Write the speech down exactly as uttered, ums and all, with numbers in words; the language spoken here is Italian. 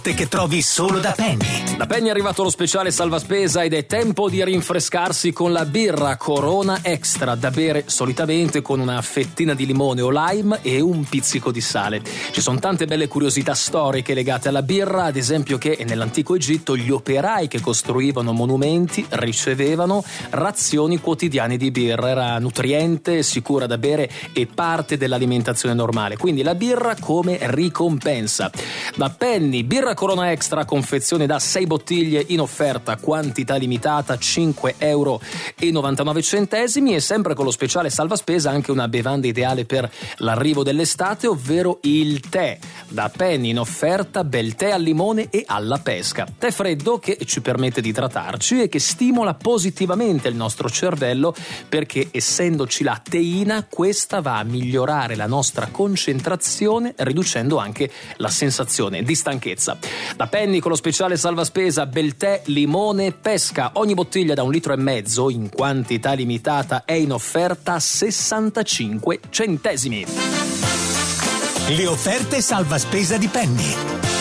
che trovi solo da Penny. Da Penny è arrivato lo speciale salvaspesa ed è tempo di rinfrescarsi con la birra Corona Extra, da bere solitamente con una fettina di limone o lime e un pizzico di sale. Ci sono tante belle curiosità storiche legate alla birra, ad esempio che nell'antico Egitto gli operai che costruivano monumenti ricevevano razioni quotidiane di birra. Era nutriente, sicura da bere e parte dell'alimentazione normale, quindi la birra come ricompensa. Da Penny, birra Corona Extra, confezione da sei bottiglie in offerta, quantità limitata, cinque euro e novantanove centesimi, e sempre con lo speciale salvaspesa anche una bevanda ideale per l'arrivo dell'estate, ovvero il tè. Da Penny in offerta bel tè al limone e alla pesca. Tè freddo che ci permette di idratarci e che stimola positivamente il nostro cervello, perché essendoci la teina, questa va a migliorare la nostra concentrazione, riducendo anche la sensazione di stanchezza. Da Penny con lo speciale salvaspesa bel tè, limone, pesca. Ogni bottiglia da un litro e mezzo in quantità limitata è in offerta a sessantacinque centesimi. Le offerte salvaspesa di Penny.